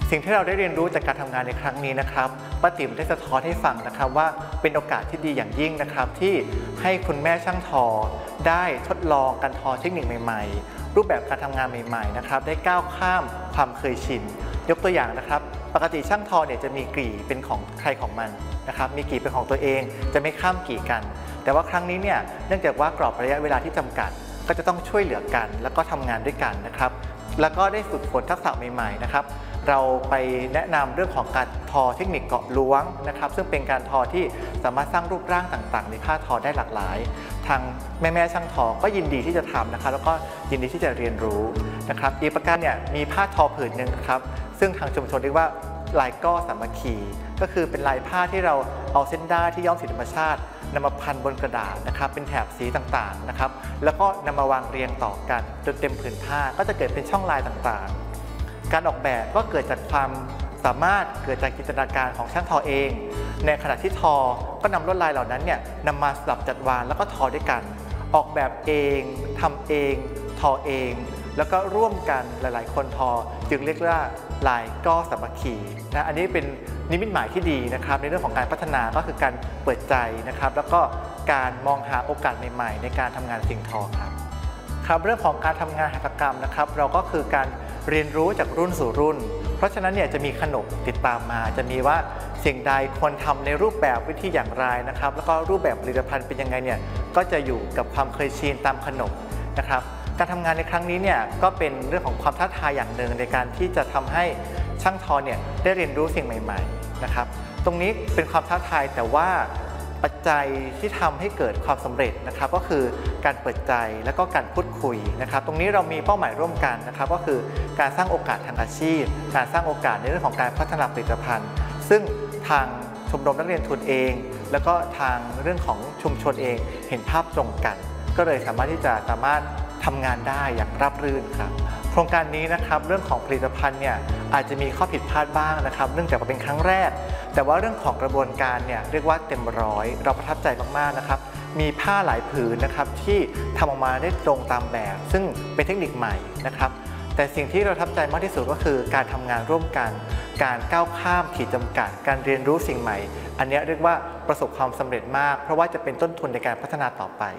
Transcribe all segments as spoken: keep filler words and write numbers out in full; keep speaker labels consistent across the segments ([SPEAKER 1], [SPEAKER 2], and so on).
[SPEAKER 1] สิ่งที่เราได้เรียนรู้จากการทำงานในครั้งนี้นะครับป้าติ๋มได้สะท้อนให้ฟังนะครับว่าเป็นโอกาสที่ดีอย่างยิ่งนะครับที่ให้คุณแม่ช่างทอได้ทดลองการทอเทคนิคใหม่ๆรูปแบบการทำงานใหม่ๆนะครับได้ก้าวข้ามความเคยชินยกตัวอย่างนะครับปกติช่างทอเนี่ยจะมีกี่เป็นของใครของมันนะครับมีกี่เป็นของตัวเองจะไม่ข้ามกี่กันแต่ว่าครั้งนี้เนี่ยเนื่องจากว่ากรอบระยะเวลาที่จำกัดก็จะต้องช่วยเหลือกันแล้วก็ทำงานด้วยกันนะครับแล้วก็ได้ฝึกฝนทักษะใหม่ๆนะครับเราไปแนะนำเรื่องของการทอเทคนิคเกาะล้วงนะครับซึ่งเป็นการทอที่สามารถสร้างรูปร่างต่างๆในผ้าทอได้หลากหลายทางแม่ๆช่างทอก็ยินดีที่จะทำนะครับแล้วก็ยินดีที่จะเรียนรู้นะครับอีกประการเนี่ยมีผ้าทอผืนหนึ่งครับซึ่งทางชุมชนเรียกว่าลายก้อสามัคคีก็คือเป็นลายผ้าที่เราเอาเส้นด้ายที่ย้อมสีธรรมชาตินำมาพันบนกระดาษนะครับเป็นแถบสีต่างๆนะครับแล้วก็นำมาวางเรียงต่อกันจนเต็มผืนผ้าก็จะเกิดเป็นช่องลายต่างๆการออกแบบก็เกิดจากความสามารถเกิดจากจินตนาการของช่างทอเองในขณะที่ทอก็นำลวดลายเหล่านั้นเนี่ยนำมาสลับจัดวางแล้วก็ทอด้วยกันออกแบบเองทำเองทอเองแล้วก็ร่วมกันหลายๆคนทอจึงเรียกว่าลายก้อสามัคคีนะอันนี้เป็นนิมิตหมายที่ดีนะครับในเรื่องของการพัฒนาก็คือการเปิดใจนะครับแล้วก็การมองหาโอกาสใหม่ๆในการทำงานสิ่งทอครับครับเรื่องของการทำงานหัตถกรรมนะครับเราก็คือการเรียนรู้จากรุ่นสู่รุ่นเพราะฉะนั้นเนี่ยจะมีขนบติดตามมาจะมีว่าสิ่งใดควรทำในรูปแบบวิธีอย่างไรนะครับแล้วก็รูปแบบผลิตภัณฑ์เป็นยังไงเนี่ยก็จะอยู่กับความเคยชินตามขนบนะครับการทำงานในครั้งนี้เนี่ยก็เป็นเรื่องของความท้าทายอย่างหนึ่งในการที่จะทำให้ช่างทอเนี่ยได้เรียนรู้สิ่งใหม่ๆนะครับตรงนี้เป็นความท้าทายแต่ว่าปัจจัยที่ทำให้เกิดความสำเร็จนะครับก็คือการเปิดใจและก็การพูดคุยนะครับตรงนี้เรามีเป้าหมายร่วมกันนะครับก็คือการสร้างโอกาสทางอาชีพการสร้างโอกาสในเรื่องของการพัฒนาผลิตภัณฑ์ซึ่งทางชมรมนักเรียนทุนเองแล้วก็ทางเรื่องของชุมชนเองเห็นภาพตรงกันก็เลยสามารถที่จะสามารถทำงานได้อย่างราบรื่นครับโครงการนี้นะครับเรื่องของผลิตภัณฑ์เนี่ยอาจจะมีข้อผิดพลาดบ้างนะครับเนื่องจากว่าเป็นครั้งแรกแต่ว่าเรื่องของกระบวนการเนี่ยเรียกว่าเต็มร้อยเราประทับใจมากๆนะครับมีผ้าหลายผืนนะครับที่ทำออกมาได้ตรงตามแบบซึ่งเป็นเทคนิคใหม่นะครับแต่สิ่งที่เราประทับใจมากที่สุดก็คือการทำงานร่วมกันการก้าวข้ามขีดจำกัดการเรียนรู้สิ่งใหม่อันนี้เรียกว่าประสบความสำเร็จมากเพราะว่าจะเป็นต้นทุนในการพัฒนาต่อไป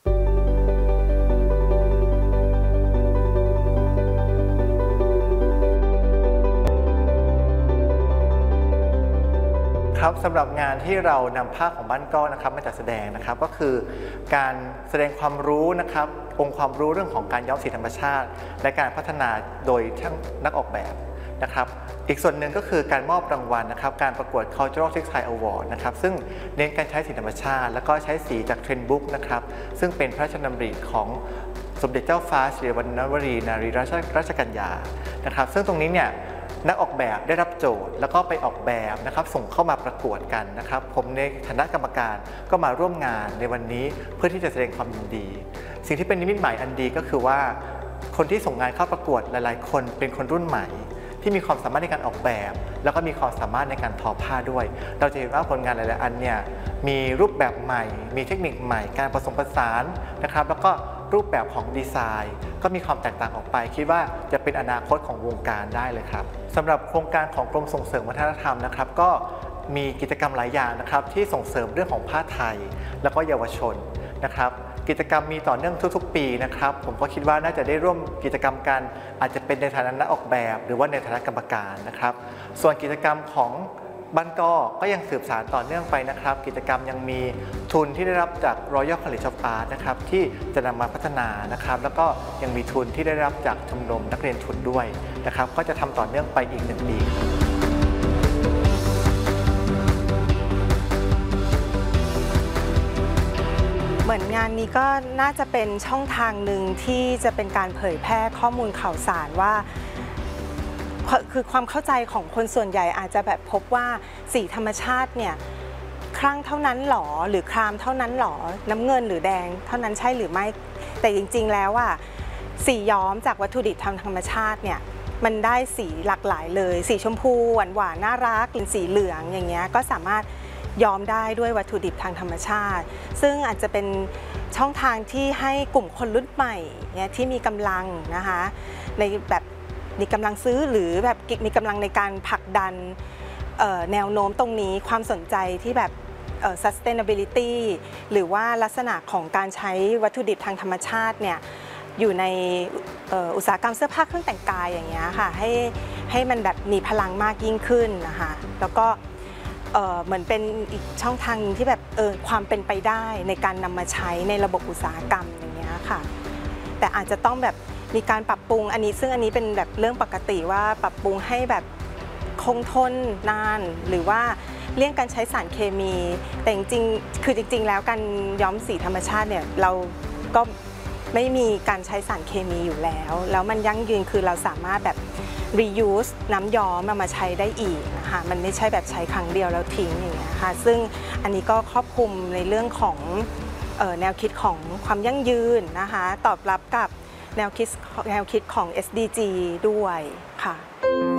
[SPEAKER 1] ครับสำหรับงานที่เรานำภาพของบ้านก้อนะครับมาจัดแสดงนะครับก็คือการแสดงความรู้นะครับองค์ความรู้เรื่องของการย้อมสีธรรมชาติและการพัฒนาโดยช่างนักออกแบบนะครับอีกส่วนหนึ่งก็คือการมอบรางวัลนะครับการประกวด Cultural Textile Award นะครับซึ่งเน้นการใช้สีธรรมชาติแล้วก็ใช้สีจากเทรนด์บุ๊กนะครับซึ่งเป็นพระราชดำริของสมเด็จเจ้าฟ้าสิริวัณณวรีนารีราชกัญญานะครับซึ่งตรงนี้เนี่ยนักออกแบบได้รับโจทย์แล้วก็ไปออกแบบนะครับส่งเข้ามาประกวดกันนะครับผมในฐานะกรรมการก็มาร่วมงานในวันนี้เพื่อที่จะแสดงความยินดีสิ่งที่เป็นนิมิตหมายอันดีก็คือว่าคนที่ส่งงานเข้าประกวดหลายๆคนเป็นคนรุ่นใหม่ที่มีความสามารถในการออกแบบแล้วก็มีความสามารถในการทอผ้าด้วยเราจะเห็นว่าผลงานหลายๆอันเนี่ยมีรูปแบบใหม่มีเทคนิคใหม่การผสมผสานนะครับแล้วก็รูปแบบของดีไซน์ก็มีความแตกต่างออกไปคิดว่าจะเป็นอนาคตของวงการได้เลยครับสำหรับโครงการของกรมส่งเสริมวัฒนธรรมนะครับก็มีกิจกรรมหลายอย่างนะครับที่ส่งเสริมเรื่องของผ้าไทยแล้วก็เยาวชนนะครับกิจกรรมมีต่อเนื่องทุกๆปีนะครับผมก็คิดว่าน่าจะได้ร่วมกิจกรรมกันอาจจะเป็นในฐานะนักออกแบบหรือว่าในฐานะกรรมการนะครับส่วนกิจกรรมของบ้านก้อก็ยังสืบสานต่อเนื่องไปนะครับกิจกรรมยังมีทุนที่ได้รับจาก Royal College of Art นะครับที่จะนำมาพัฒนานะครับแล้วก็ยังมีทุนที่ได้รับจากชมรมนักเรียนทุนด้วยนะครับก็จะทำต่อเนื่องไปอีกหนึ่งปี
[SPEAKER 2] เหมือนงานนี้ก็น่าจะเป็นช่องทางหนึ่งที่จะเป็นการเผยแพร่ข้อมูลข่าวสารว่าคือความเข้าใจของคนส่วนใหญ่อาจจะแบบพบว่าสีธรรมชาติเนี่ยครั่งเท่านั้นหรอหรือครามเท่านั้นหรอน้ำเงินหรือแดงเท่านั้นใช่หรือไม่แต่จริงๆแล้วอ่ะสีย้อมจากวัตถุดิบทางธรรมชาติเนี่ยมันได้สีหลากหลายเลยสีชมพูหวานหวานน่ารักหรือสีเหลืองอย่างเงี้ยก็สามารถย้อมได้ด้วยวัตถุดิบทางธรรมชาติซึ่งอาจจะเป็นช่องทางที่ให้กลุ่มคนรุ่นใหม่เนี่ยที่มีกำลังนะคะในแบบมีกำลังซื้อหรือแบบมีกำลังในการผลักดันแนวโน้มตรงนี้ความสนใจที่แบบsustainability หรือว่าลักษณะของการใช้วัตถุดิบทางธรรมชาติเนี่ยอยู่ในอุตสาหกรรมเสื้อผ้าเครื่องแต่งกายอย่างเงี้ยค่ะให้ให้มันแบบมีพลังมากยิ่งขึ้นนะคะแล้วก็เหมือนเป็นอีกช่องทางที่แบบเออความเป็นไปได้ในการนำมาใช้ในระบบอุตสาหกรรมอย่างเงี้ยค่ะแต่อาจจะต้องแบบมีการปรับปรุงอันนี้ซึ่งอันนี้เป็นแบบเรื่องปกติว่าปรับปรุงให้แบบคงทนนานหรือว่าเลี่ยงการใช้สารเคมีแต่จริงๆคือจริงๆแล้วการย้อมสีธรรมชาติเนี่ยเราก็ไม่มีการใช้สารเคมีอยู่แล้วแล้วมันยั่งยืนคือเราสามารถแบบ reuse น้ำย้อมมามาใช้ได้อีกนะคะมันไม่ใช่แบบใช้ครั้งเดียวแล้วทิ้งอย่างเงี้ยค่ะซึ่งอันนี้ก็ครอบคลุมในเรื่องของเอ่อแนวคิดของความยั่งยืนนะคะตอบรับกับแนวคิดแนวคิดของ เอส ดี จี ด้วยค่ะ